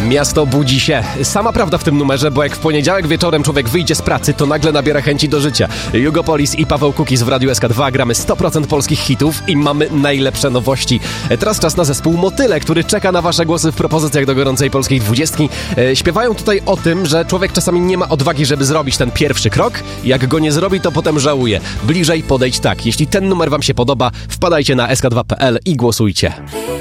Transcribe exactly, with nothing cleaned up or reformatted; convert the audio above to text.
Miasto budzi się. Sama prawda w tym numerze, bo jak w poniedziałek wieczorem człowiek wyjdzie z pracy, to nagle nabiera chęci do życia. Jugopolis i Paweł Kukiz w Radiu S K dwa. Gramy sto procent polskich hitów i mamy najlepsze nowości. Teraz czas na zespół Motyle, który czeka na wasze głosy w propozycjach do gorącej polskiej dwudziestki. Śpiewają tutaj o tym, że człowiek czasami nie ma odwagi, żeby zrobić ten pierwszy krok. Jak go nie zrobi, to potem żałuje. Bliżej podejdź tak. Jeśli ten numer wam się podoba, wpadajcie na S K dwa kropka P L i głosujcie.